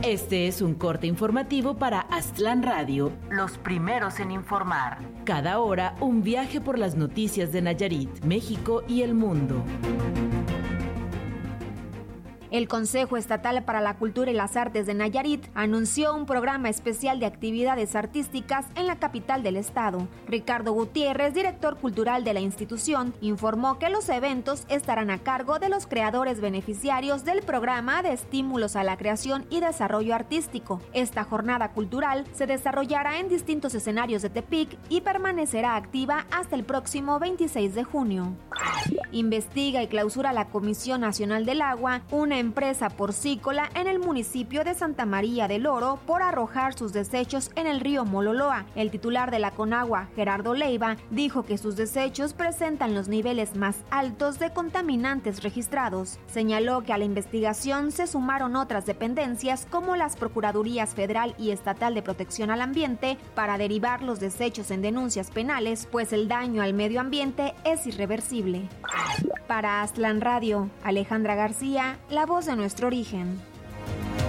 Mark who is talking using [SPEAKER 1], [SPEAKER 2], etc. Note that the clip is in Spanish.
[SPEAKER 1] Este es un corte informativo para Aztlán Radio, los primeros en informar. Cada hora, un viaje por las noticias de Nayarit, México y el mundo.
[SPEAKER 2] El Consejo Estatal para la Cultura y las Artes de Nayarit anunció un programa especial de actividades artísticas en la capital del estado. Ricardo Gutiérrez, director cultural de la institución, informó que los eventos estarán a cargo de los creadores beneficiarios del programa de estímulos a la creación y desarrollo artístico. Esta jornada cultural se desarrollará en distintos escenarios de Tepic y permanecerá activa hasta el próximo 26 de junio. Investiga y clausura la Comisión Nacional del Agua, una empresa porcícola en el municipio de Santa María del Oro, por arrojar sus desechos en el río Mololoa. El titular de la Conagua, Gerardo Leiva, dijo que sus desechos presentan los niveles más altos de contaminantes registrados. Señaló que a la investigación se sumaron otras dependencias como las Procuradurías Federal y Estatal de Protección al Ambiente para derivar los desechos en denuncias penales, pues el daño al medio ambiente es irreversible. Para Aztlán Radio, Alejandra García, la voz de nuestro origen.